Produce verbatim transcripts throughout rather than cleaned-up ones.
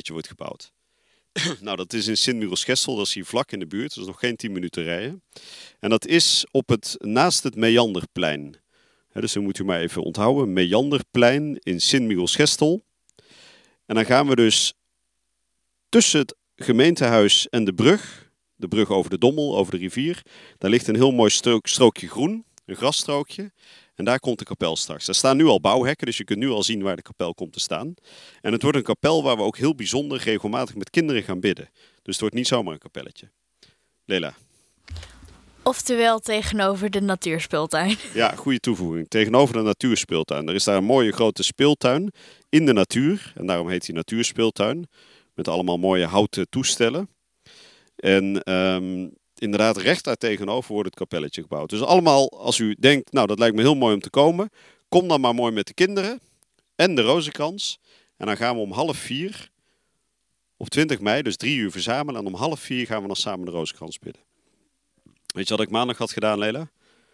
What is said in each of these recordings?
kapelletje wordt gebouwd. Nou, dat is in Sint-Michiels-Gestel, dat is hier vlak in de buurt. Dat is nog geen tien minuten rijden. En dat is op het, naast het Meanderplein. He, dus dan moet u maar even onthouden. Meanderplein in Sint-Michiels-Gestel. En dan gaan we dus tussen het gemeentehuis en de brug, de brug over de Dommel, over de rivier, daar ligt een heel mooi strook, strookje groen, een grasstrookje. En daar komt de kapel straks. Er staan nu al bouwhekken, dus je kunt nu al zien waar de kapel komt te staan. En het wordt een kapel waar we ook heel bijzonder regelmatig met kinderen gaan bidden. Dus het wordt niet zomaar een kapelletje. Lela. Oftewel tegenover de natuurspeeltuin. Ja, goede toevoeging. Tegenover de natuurspeeltuin. Er is daar een mooie grote speeltuin in de natuur. En daarom heet die natuurspeeltuin. Met allemaal mooie houten toestellen. En um, inderdaad, recht daar tegenover wordt het kapelletje gebouwd. Dus allemaal, als u denkt, nou dat lijkt me heel mooi om te komen. Kom dan maar mooi met de kinderen. En de rozenkrans. En dan gaan we om half vier, op twintig mei, dus drie uur verzamelen. En om half vier gaan we dan samen de rozenkrans bidden. Weet je wat ik maandag had gedaan, Lela?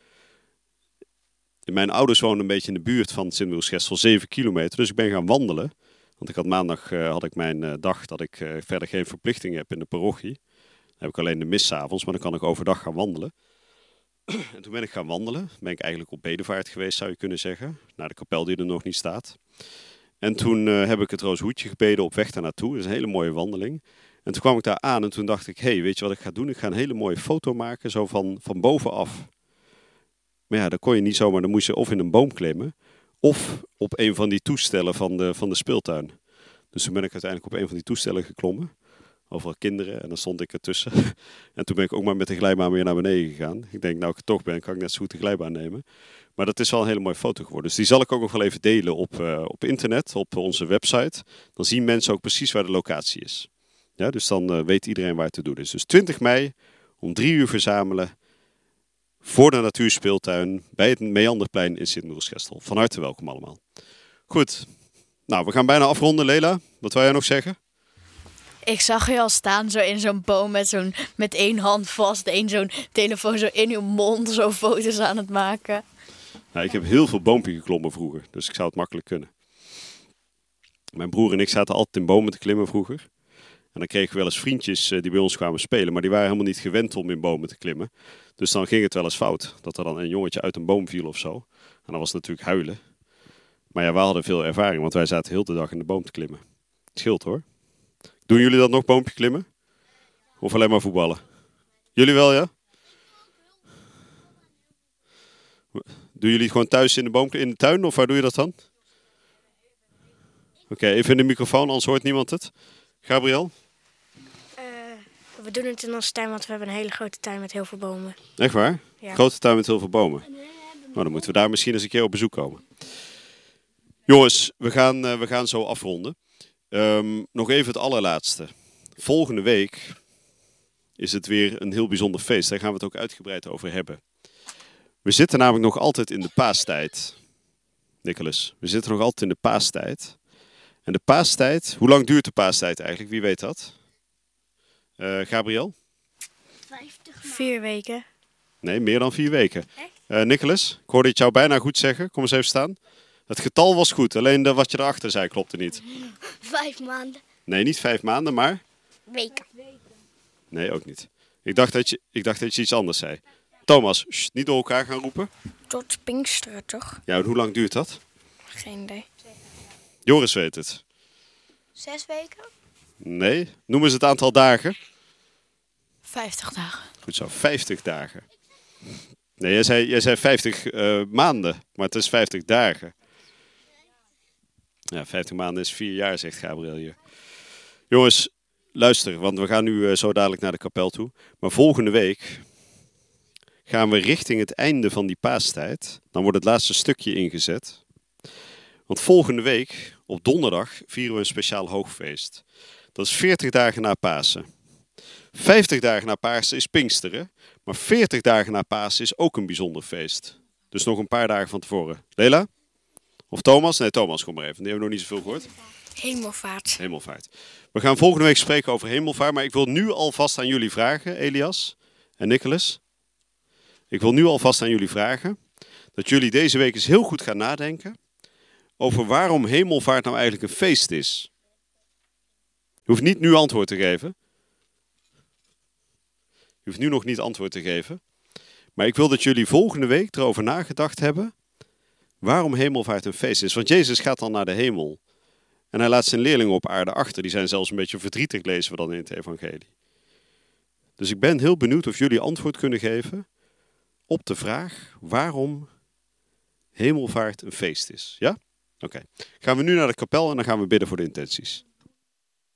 Mijn ouders woonden een beetje in de buurt van Sint-Michiels-Gestel, zeven kilometer. Dus ik ben gaan wandelen. Want ik had maandag uh, had ik mijn uh, dag dat ik uh, verder geen verplichting heb in de parochie. Dan heb ik alleen de mis 's avonds, maar dan kan ik overdag gaan wandelen. En toen ben ik gaan wandelen. Ben ik eigenlijk op bedevaart geweest, zou je kunnen zeggen. Naar de kapel die er nog niet staat. En toen uh, heb ik het Rooshoedje gebeden op weg daar naartoe. Dat is een hele mooie wandeling. En toen kwam ik daar aan en toen dacht ik, hé, hey, weet je wat ik ga doen? Ik ga een hele mooie foto maken, zo van, van bovenaf. Maar ja, dat kon je niet zomaar. Dan moest je of in een boom klimmen, of op een van die toestellen van de, van de speeltuin. Dus toen ben ik uiteindelijk op een van die toestellen geklommen. Overal kinderen en dan stond ik ertussen. En toen ben ik ook maar met de glijbaan weer naar beneden gegaan. Ik denk, nou ik er toch ben, kan ik net zo goed de glijbaan nemen. Maar dat is wel een hele mooie foto geworden. Dus die zal ik ook nog wel even delen op, uh, op internet, op onze website. Dan zien mensen ook precies waar de locatie is. Ja, dus dan uh, weet iedereen waar het te doen is. Dus twintig mei om drie uur verzamelen voor de natuurspeeltuin bij het Meanderplein in Sint-Michiels-Gestel. Van harte welkom allemaal. Goed, nou we gaan bijna afronden. Lela, wat wil jij nog zeggen? Ik zag je al staan zo in zo'n boom met, zo'n, met één hand vast, één zo'n telefoon zo in uw mond, zo foto's aan het maken. Nou, ik heb heel veel boompje geklommen vroeger, dus ik zou het makkelijk kunnen. Mijn broer en ik zaten altijd in bomen te klimmen vroeger. En dan kregen we wel eens vriendjes die bij ons kwamen spelen, maar die waren helemaal niet gewend om in bomen te klimmen. Dus dan ging het wel eens fout, dat er dan een jongetje uit een boom viel of zo. En dan was het natuurlijk huilen. Maar ja, wij hadden veel ervaring, want wij zaten heel de dag in de boom te klimmen. Het scheelt hoor. Doen jullie dat nog, boompje klimmen? Of alleen maar voetballen? Jullie wel, ja? Doen jullie het gewoon thuis in de boom, in de tuin, of waar doe je dat dan? Oké, okay, even in de microfoon, anders hoort niemand het. Gabriel? Uh, we doen het in onze tuin, want we hebben een hele grote tuin met heel veel bomen. Echt waar? Ja. Grote tuin met heel veel bomen. Nou, dan moeten we daar misschien eens een keer op bezoek komen. Jongens, we gaan, uh, we gaan zo afronden. Um, nog even het allerlaatste. Volgende week is het weer een heel bijzonder feest. Daar gaan we het ook uitgebreid over hebben. We zitten namelijk nog altijd in de paastijd. Nicholas, we zitten nog altijd in de paastijd. En de paastijd, hoe lang duurt de paastijd eigenlijk? Wie weet dat? Uh, Gabriel? Vier weken. Nee, meer dan vier weken. Uh, Nicholas, ik hoorde het jou bijna goed zeggen. Kom eens even staan. Het getal was goed, alleen de, wat je erachter zei klopte niet. Vijf maanden. Nee, niet vijf maanden, maar... Weken. Nee, ook niet. Ik dacht dat je, ik dacht dat je iets anders zei. Thomas, sst, niet door elkaar gaan roepen. Tot Pinksteren, toch? Ja, en hoe lang duurt dat? Geen idee. Joris weet het. Zes weken? Nee, noem eens het aantal dagen. Vijftig dagen. Goed zo, vijftig dagen. Nee, jij zei, jij zei vijftig uh, maanden, maar het is vijftig dagen. Ja, vijftig maanden is vier jaar, zegt Gabriel hier. Jongens, luister, want we gaan nu uh, zo dadelijk naar de kapel toe. Maar volgende week gaan we richting het einde van die paastijd. Dan wordt het laatste stukje ingezet. Want volgende week, op donderdag, vieren we een speciaal hoogfeest. Dat is veertig dagen na Pasen. vijftig dagen na Pasen is Pinksteren. Maar veertig dagen na Pasen is ook een bijzonder feest. Dus nog een paar dagen van tevoren. Lela? Of Thomas? Nee, Thomas, kom maar even. Die hebben we nog niet zoveel gehoord. Hemelvaart. Hemelvaart. We gaan volgende week spreken over hemelvaart. Maar ik wil nu alvast aan jullie vragen, Elias en Nicholas. Ik wil nu alvast aan jullie vragen dat jullie deze week eens heel goed gaan nadenken over waarom hemelvaart nou eigenlijk een feest is. Je hoeft niet nu antwoord te geven. Je hoeft nu nog niet antwoord te geven. Maar ik wil dat jullie volgende week erover nagedacht hebben waarom hemelvaart een feest is. Want Jezus gaat dan naar de hemel. En hij laat zijn leerlingen op aarde achter. Die zijn zelfs een beetje verdrietig, lezen we dan in het evangelie. Dus ik ben heel benieuwd of jullie antwoord kunnen geven op de vraag waarom hemelvaart een feest is. Ja? Oké. Gaan we nu naar de kapel en dan gaan we bidden voor de intenties.